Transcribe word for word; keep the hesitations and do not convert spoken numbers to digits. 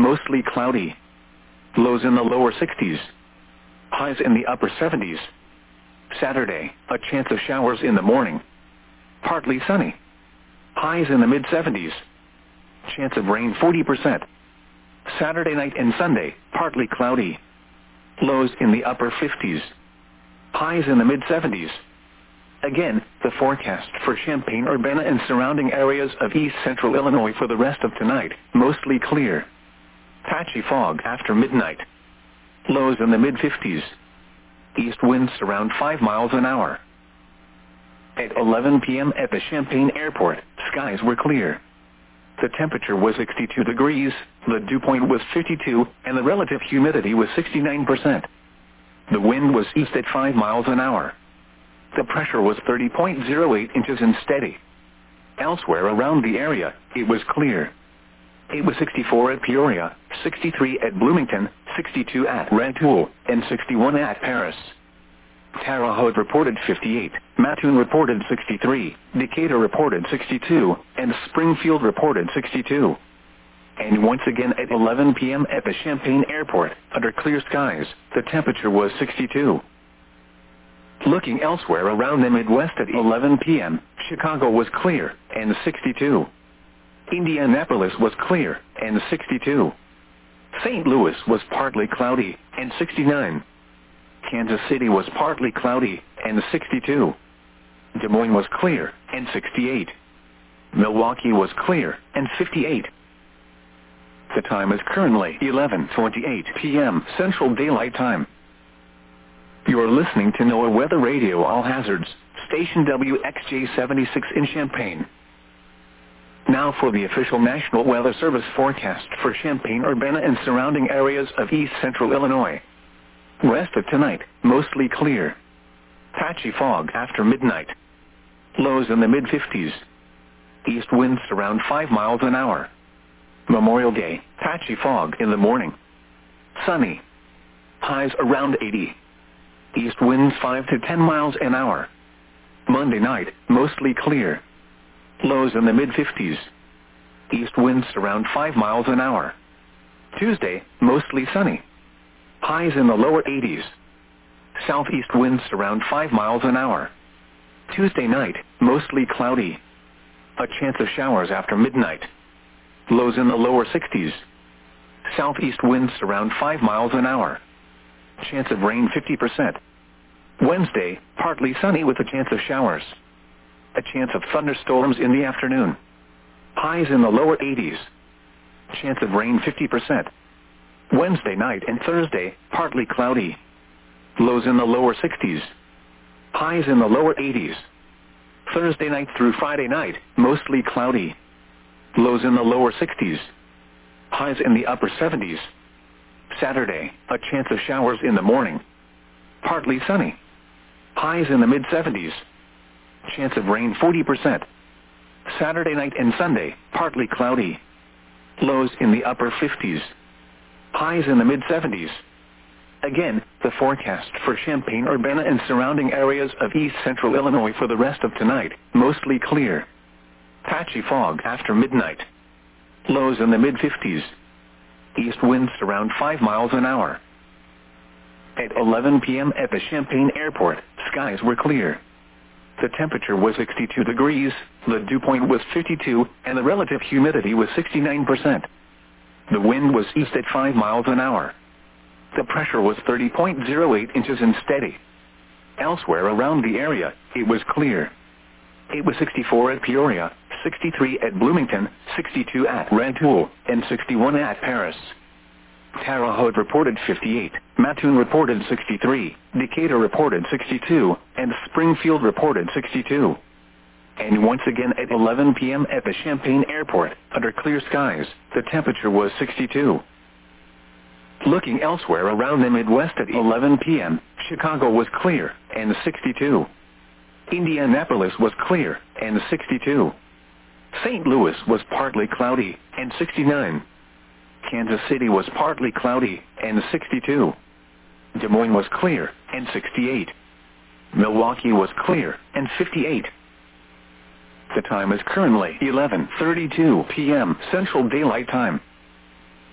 mostly cloudy. Lows in the lower sixties. Highs in the upper seventies. Saturday, a chance of showers in the morning. Partly sunny. Highs in the mid seventies. Chance of rain forty percent. Saturday night and Sunday, partly cloudy. Lows in the upper fifties. Highs in the mid seventies. Again, the forecast for Champaign-Urbana and surrounding areas of east central Illinois for the rest of tonight, mostly clear. Patchy fog after midnight. Lows in the mid fifties. East winds around five miles an hour. At eleven p.m. at the Champaign Airport, skies were clear. The temperature was sixty-two degrees, the dew point was fifty-two, and the relative humidity was sixty-nine percent. The wind was east at five miles an hour. The pressure was thirty point zero eight inches and steady. Elsewhere around the area, it was clear. It was sixty-four at Peoria, sixty-three at Bloomington, sixty-two at Rantoul, and sixty-one at Paris. Terre Haute reported fifty-eight, Mattoon reported sixty-three, Decatur reported sixty-two, and Springfield reported sixty-two. And once again at eleven p.m. at the Champaign Airport, under clear skies, the temperature was sixty-two. Looking elsewhere around the Midwest at eleven p.m., Chicago was clear, and sixty-two. Indianapolis was clear, and sixty-two. Saint Louis was partly cloudy, and sixty-nine. Kansas City was partly cloudy, and sixty-two. Des Moines was clear, and sixty-eight. Milwaukee was clear, and fifty-eight. The time is currently eleven twenty-eight p.m. Central Daylight Time. You are listening to NOAA Weather Radio All Hazards, station W X J seventy-six in Champaign. Now for the official National Weather Service forecast for Champaign-Urbana and surrounding areas of east central Illinois. Rest of tonight, mostly clear. Patchy fog after midnight. Lows in the mid fifties. East winds around five miles an hour. Memorial Day, patchy fog in the morning. Sunny. Highs around eighty. East winds five to ten miles an hour. Monday night, mostly clear. Lows in the mid fifties. East winds around five miles an hour. Tuesday, mostly sunny. Highs in the lower eighties. Southeast winds around five miles an hour. Tuesday night, mostly cloudy. A chance of showers after midnight. Lows in the lower sixties. Southeast winds around five miles an hour. Chance of rain fifty percent. Wednesday, partly sunny with a chance of showers. A chance of thunderstorms in the afternoon. Highs in the lower eighties. Chance of rain fifty percent. Wednesday night and Thursday, partly cloudy. Lows in the lower sixties. Highs in the lower eighties. Thursday night through Friday night, mostly cloudy. Lows in the lower sixties. Highs in the upper seventies. Saturday, a chance of showers in the morning. Partly sunny. Highs in the mid seventies. Chance of rain forty percent. Saturday night and Sunday, partly cloudy. Lows in the upper fifties. Highs in the mid seventies. Again, the forecast for Champaign-Urbana and surrounding areas of east central Illinois for the rest of tonight, mostly clear. Patchy fog after midnight. Lows in the mid fifties. East winds around five miles an hour. At eleven p.m. at the Champaign Airport, skies were clear. The temperature was sixty-two degrees, the dew point was fifty-two, and the relative humidity was sixty-nine percent. The wind was east at five miles an hour. The pressure was thirty point zero eight inches and steady. Elsewhere around the area, it was clear. It was sixty-four at Peoria, sixty-three at Bloomington, sixty-two at Rantoul, and sixty-one at Paris. Terre Haute reported fifty-eight, Mattoon reported sixty-three, Decatur reported sixty-two, and Springfield reported sixty-two. And once again at eleven p.m. at the Champaign Airport, under clear skies, the temperature was sixty-two. Looking elsewhere around the Midwest at eleven p.m., Chicago was clear, and sixty-two. Indianapolis was clear, and sixty-two. Saint Louis was partly cloudy, and sixty-nine. Kansas City was partly cloudy, and sixty-two. Des Moines was clear, and sixty-eight. Milwaukee was clear, and fifty-eight. The time is currently eleven thirty-two p.m. Central Daylight Time.